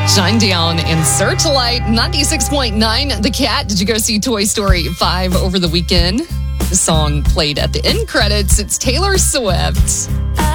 Shinedown and Searchlight, 96.9 The Cat. Did you go see Toy Story 5 over the weekend? The song played at the end credits. It's Taylor Swift.